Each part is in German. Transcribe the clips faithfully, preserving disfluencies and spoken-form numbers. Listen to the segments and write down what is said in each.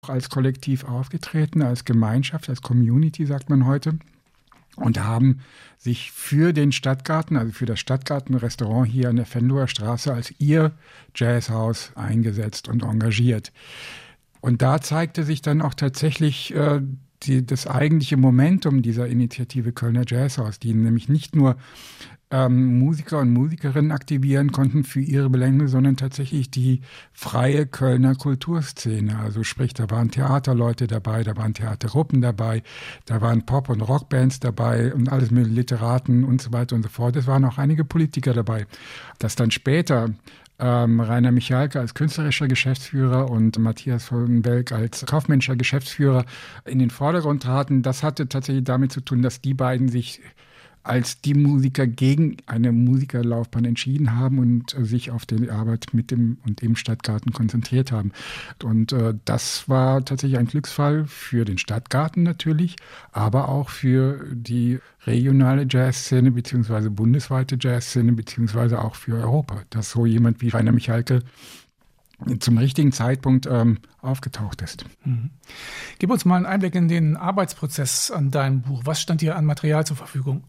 als Kollektiv aufgetreten, als Gemeinschaft, als Community, sagt man heute. Und haben sich für den Stadtgarten, also für das Stadtgarten-Restaurant hier an der Venloer Straße als ihr Jazzhaus eingesetzt und engagiert. Und da zeigte sich dann auch tatsächlich äh, die, das eigentliche Momentum dieser Initiative Kölner Jazzhaus, die nämlich nicht nur ähm, Musiker und Musikerinnen aktivieren konnten für ihre Belange, sondern tatsächlich die freie Kölner Kulturszene. Also sprich, da waren Theaterleute dabei, da waren Theatergruppen dabei, da waren Pop- und Rockbands dabei und alles mit Literaten und so weiter und so fort. Es waren auch einige Politiker dabei. Dass dann später ähm, Rainer Michalke als künstlerischer Geschäftsführer und Matthias von Welk als kaufmännischer Geschäftsführer in den Vordergrund traten, das hatte tatsächlich damit zu tun, dass die beiden sich als die Musiker gegen eine Musikerlaufbahn entschieden haben und äh, sich auf die Arbeit mit dem und im Stadtgarten konzentriert haben. Und äh, das war tatsächlich ein Glücksfall für den Stadtgarten natürlich, aber auch für die regionale Jazzszene beziehungsweise bundesweite Jazzszene beziehungsweise auch für Europa, dass so jemand wie Rainer Michalke zum richtigen Zeitpunkt ähm, aufgetaucht ist. Mhm. Gib uns mal einen Einblick in den Arbeitsprozess an deinem Buch. Was stand dir an Material zur Verfügung?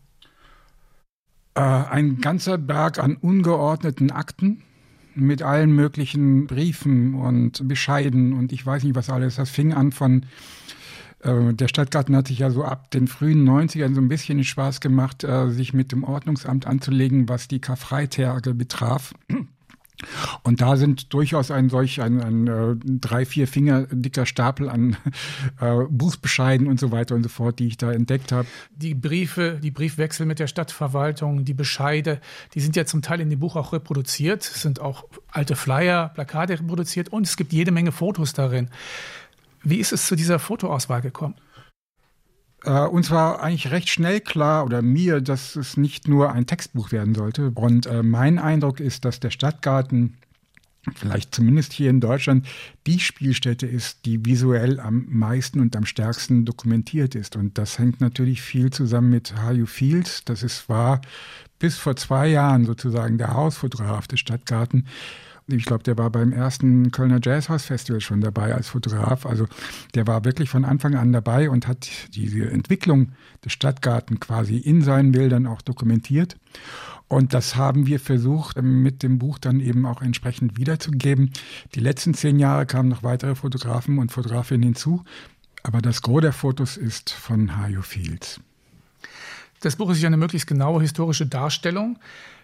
Ein ganzer Berg an ungeordneten Akten mit allen möglichen Briefen und Bescheiden und ich weiß nicht was alles. Das fing an von, äh, der Stadtgarten hat sich ja so ab den frühen neunzigern so ein bisschen den Spaß gemacht, äh, sich mit dem Ordnungsamt anzulegen, was die Karfreitage betraf. Und da sind durchaus ein solch ein, ein, ein drei, vier Finger dicker Stapel an äh, Buchbescheiden und so weiter und so fort, die ich da entdeckt habe. Die Briefe, die Briefwechsel mit der Stadtverwaltung, die Bescheide, die sind ja zum Teil in dem Buch auch reproduziert. Es sind auch alte Flyer, Plakate reproduziert und es gibt jede Menge Fotos darin. Wie ist es zu dieser Fotoauswahl gekommen? Uh, uns war eigentlich recht schnell klar, oder mir, dass es nicht nur ein Textbuch werden sollte. Und uh, mein Eindruck ist, dass der Stadtgarten, vielleicht zumindest hier in Deutschland, die Spielstätte ist, die visuell am meisten und am stärksten dokumentiert ist. Und das hängt natürlich viel zusammen mit Hajo Fields. Das ist, war bis vor zwei Jahren sozusagen der Hausfotograf des Stadtgarten. Ich glaube, der war beim ersten Kölner Jazzhaus-Festival schon dabei als Fotograf. Also der war wirklich von Anfang an dabei und hat diese Entwicklung des Stadtgarten quasi in seinen Bildern auch dokumentiert. Und das haben wir versucht, mit dem Buch dann eben auch entsprechend wiederzugeben. Die letzten zehn Jahre kamen noch weitere Fotografen und Fotografinnen hinzu. Aber das Gros der Fotos ist von Hajo Fields. Das Buch ist ja eine möglichst genaue historische Darstellung.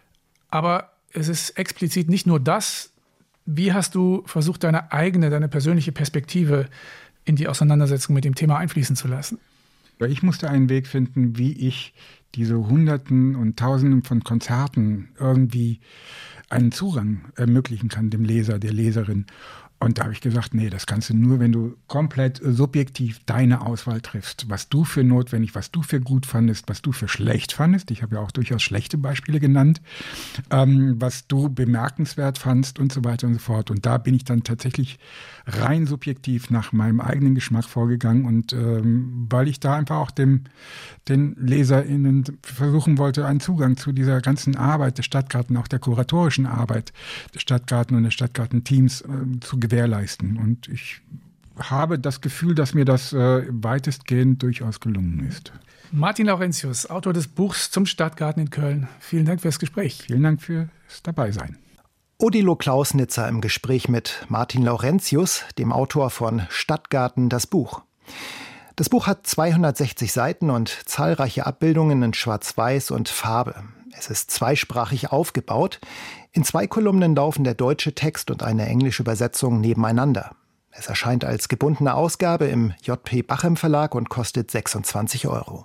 Aber es ist explizit nicht nur das. Wie hast du versucht, deine eigene, deine persönliche Perspektive in die Auseinandersetzung mit dem Thema einfließen zu lassen? Ich musste einen Weg finden, wie ich diese Hunderten und Tausenden von Konzerten irgendwie einen Zugang ermöglichen kann, dem Leser, der Leserin. Und da habe ich gesagt, nee, das kannst du nur, wenn du komplett subjektiv deine Auswahl triffst. Was du für notwendig, was du für gut fandest, was du für schlecht fandest. Ich habe ja auch durchaus schlechte Beispiele genannt. Ähm, was du bemerkenswert fandst und so weiter und so fort. Und da bin ich dann tatsächlich rein subjektiv nach meinem eigenen Geschmack vorgegangen. Und ähm, weil ich da einfach auch dem, den LeserInnen versuchen wollte, einen Zugang zu dieser ganzen Arbeit des Stadtgarten, auch der kuratorischen Arbeit des Stadtgarten und des Stadtgartenteams äh, zu gewährleisten. Und ich habe das Gefühl, dass mir das äh, weitestgehend durchaus gelungen ist. Martin Laurentius, Autor des Buchs zum Stadtgarten in Köln. Vielen Dank fürs Gespräch. Vielen Dank fürs Dabeisein. Odilo Klausnitzer im Gespräch mit Martin Laurentius, dem Autor von Stadtgarten, das Buch. Das Buch hat zweihundertsechzig Seiten und zahlreiche Abbildungen in Schwarz-Weiß und Farbe. Es ist zweisprachig aufgebaut. In zwei Kolumnen laufen der deutsche Text und eine englische Übersetzung nebeneinander. Es erscheint als gebundene Ausgabe im J P Bachem Verlag und kostet sechsundzwanzig Euro.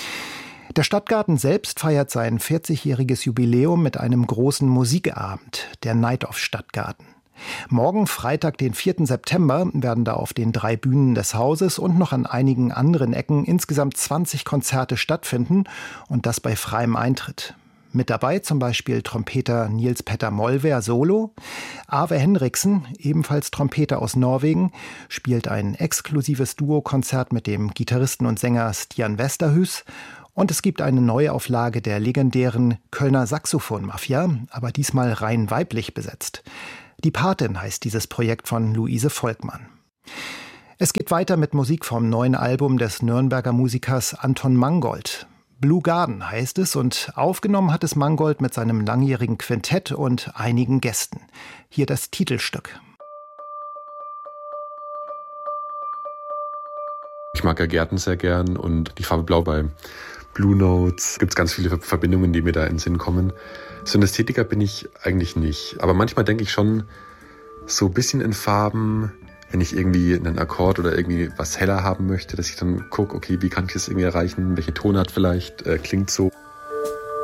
Der Stadtgarten selbst feiert sein vierzigjähriges Jubiläum mit einem großen Musikabend, der Night of Stadtgarten. Morgen, Freitag, den vierten September, werden da auf den drei Bühnen des Hauses und noch an einigen anderen Ecken insgesamt zwanzig Konzerte stattfinden und das bei freiem Eintritt. Mit dabei zum Beispiel Trompeter Nils Petter Molvær Solo. Ave Henriksen, ebenfalls Trompeter aus Norwegen, spielt ein exklusives Duokonzert mit dem Gitarristen und Sänger Stian Westerhues. Und es gibt eine Neuauflage der legendären Kölner Saxophon-Mafia, aber diesmal rein weiblich besetzt. Die Patin heißt dieses Projekt von Luise Volkmann. Es geht weiter mit Musik vom neuen Album des Nürnberger Musikers Anton Mangold. Blue Garden heißt es und aufgenommen hat es Mangold mit seinem langjährigen Quintett und einigen Gästen. Hier das Titelstück. Ich mag ja Gärten sehr gern und die Farbe Blau bei Blue Notes. Gibt es ganz viele Verbindungen, die mir da in den Sinn kommen. So ein Ästhetiker bin ich eigentlich nicht. Aber manchmal denke ich schon so ein bisschen in Farben, wenn ich irgendwie einen Akkord oder irgendwie was heller haben möchte, dass ich dann gucke, okay, wie kann ich das irgendwie erreichen? Welche Tonart vielleicht äh, klingt so?